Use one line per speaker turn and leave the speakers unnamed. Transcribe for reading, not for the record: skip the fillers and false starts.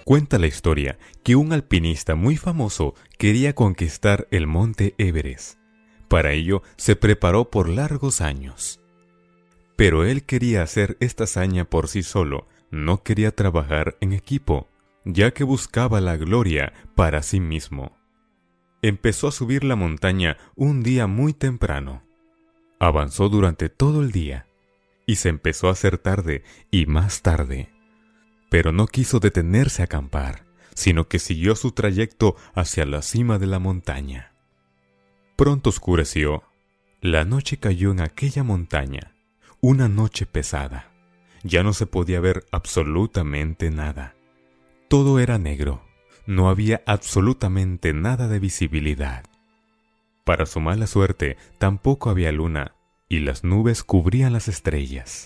Cuenta la historia que un alpinista muy famoso quería conquistar el monte Everest. Para ello se preparó por largos años. Pero él quería hacer esta hazaña por sí solo, no quería trabajar en equipo, ya que buscaba la gloria para sí mismo. Empezó a subir la montaña un día muy temprano. Avanzó durante todo el día, y se empezó a hacer tarde y más tarde. Pero no quiso detenerse a acampar, sino que siguió su trayecto hacia la cima de la montaña. Pronto oscureció. La noche cayó en aquella montaña, una noche pesada. Ya no se podía ver absolutamente nada. Todo era negro, no había absolutamente nada de visibilidad. Para su mala suerte, tampoco había luna, y las nubes cubrían las estrellas.